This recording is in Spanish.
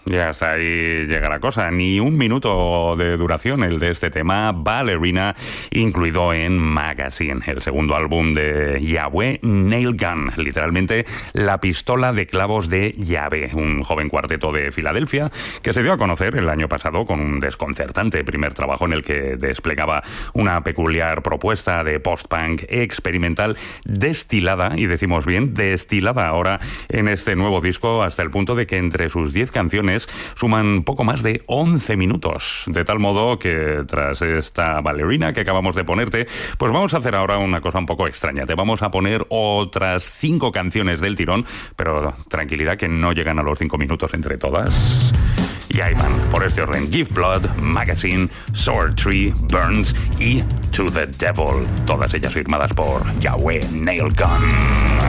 Ya hasta ahí llega la cosa. Ni un minuto de duración el de este tema, Ballerina, incluido en Magazine, el segundo álbum de Yahweh Nail Gun, literalmente la pistola de clavos de Yahweh, un joven cuarteto de Filadelfia que se dio a conocer el año pasado con un desconcertante primer trabajo en el que desplegaba una peculiar propuesta de post-punk experimental destilada, y decimos bien, destilada ahora en este nuevo disco, hasta el punto de que entre sus 10 canciones suman poco más de 11 minutos, de tal modo que tras esta Ballerina que acabamos de ponerte, pues vamos a hacer ahora una cosa un poco extraña. Te vamos a poner otras 5 canciones del tirón, pero tranquilidad que no llegan a los 5 minutos entre todas. Y ahí van, por este orden: Give Blood, Magazine, Sword Tree, Burns y To the Devil, todas ellas firmadas por Yahweh Nail Gun.